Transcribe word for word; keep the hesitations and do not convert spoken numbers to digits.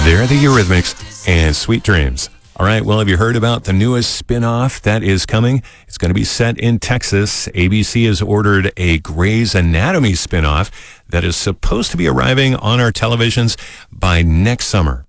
They're the Eurythmics and Sweet Dreams. All right, well, have you heard about the newest spin-off that is coming? It's going to be set in Texas. A B C has ordered a Grey's Anatomy spin-off that is supposed to be arriving on our televisions by next summer.